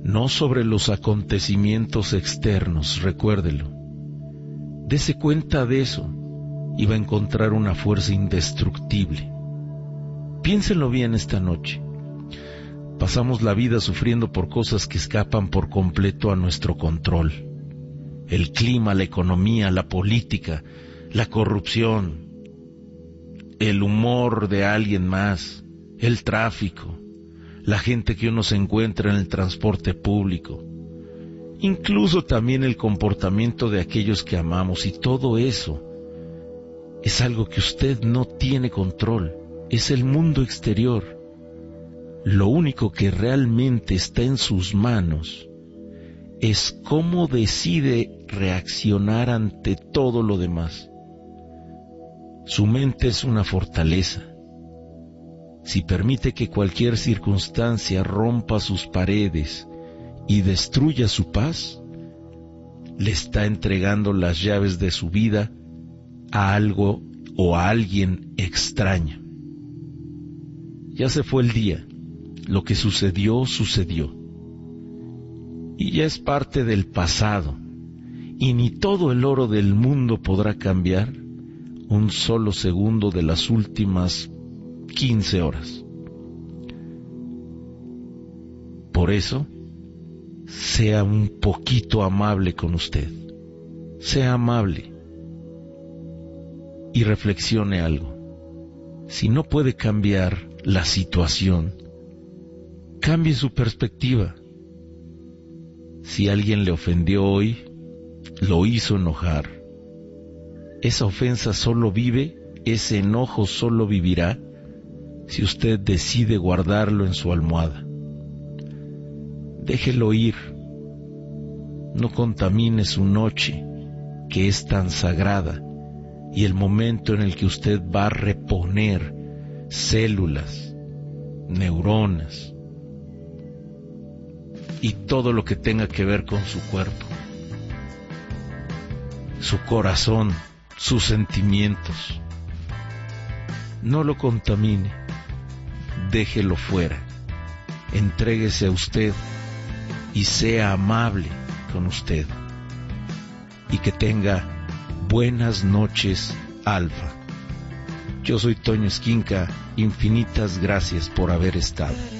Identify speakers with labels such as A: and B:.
A: no sobre los acontecimientos externos, recuérdelo. Dese cuenta de eso y va a encontrar una fuerza indestructible. Piénsenlo bien esta noche. Pasamos la vida sufriendo por cosas que escapan por completo a nuestro control. El clima, la economía, la política, la corrupción, el humor de alguien más, el tráfico, la gente que uno se encuentra en el transporte público, incluso también el comportamiento de aquellos que amamos, y todo eso es algo que usted no tiene control, es el mundo exterior. Lo único que realmente está en sus manos es cómo decide reaccionar ante todo lo demás. Su mente es una fortaleza. Si permite que cualquier circunstancia rompa sus paredes y destruya su paz, le está entregando las llaves de su vida a algo o a alguien extraño. Ya se fue el día, lo que sucedió, sucedió. Y ya es parte del pasado, y ni todo el oro del mundo podrá cambiar un solo segundo de las últimas 15 horas. Por eso, sea un poquito amable con usted. Sea amable. Y reflexione algo. Si no puede cambiar la situación, cambie su perspectiva. Si alguien le ofendió hoy, lo hizo enojar, esa ofensa solo vive, ese enojo solo vivirá si usted decide guardarlo en su almohada. Déjelo ir. No contamine su noche, que es tan sagrada, y el momento en el que usted va a reponer células, neuronas y todo lo que tenga que ver con su cuerpo, su corazón, sus sentimientos. No lo contamine, déjelo fuera, entréguese a usted y sea amable con usted. Y que tenga buenas noches, Alfa. Yo soy Toño Esquinca, infinitas gracias por haber estado.